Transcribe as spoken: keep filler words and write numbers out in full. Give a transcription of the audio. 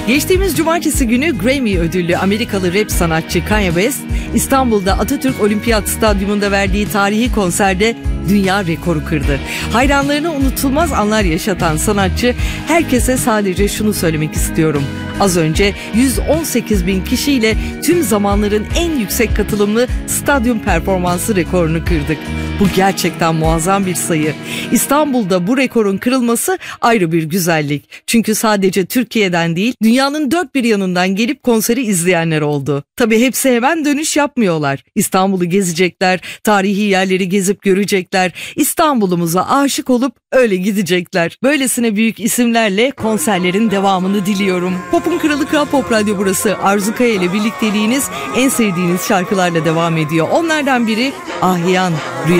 Geçtiğimiz cumartesi günü Grammy ödüllü Amerikalı rap sanatçı Kanye West, İstanbul'da Atatürk Olimpiyat Stadyumunda verdiği tarihi konserde dünya rekoru kırdı. Hayranlarına unutulmaz anlar yaşatan sanatçı, herkese sadece şunu söylemek istiyorum: az önce yüz on sekiz bin kişiyle tüm zamanların en yüksek katılımlı stadyum performansı rekorunu kırdık. Bu gerçekten muazzam bir sayı. İstanbul'da bu rekorun kırılması ayrı bir güzellik. Çünkü sadece Türkiye'den değil, dünyanın dört bir yanından gelip konseri izleyenler oldu. Tabii hepsi hemen dönüş yapmıyorlar. İstanbul'u gezecekler, tarihi yerleri gezip görecekler, İstanbul'umuza aşık olup öyle gidecekler. Böylesine büyük isimlerle konserlerin devamını diliyorum. Pop'un Kralı Kral Pop Radyo burası. Arzu Kaya ile birlikteliğiniz en sevdiğiniz şarkılarla devam ediyor. Onlardan biri Ahiyan Rüya.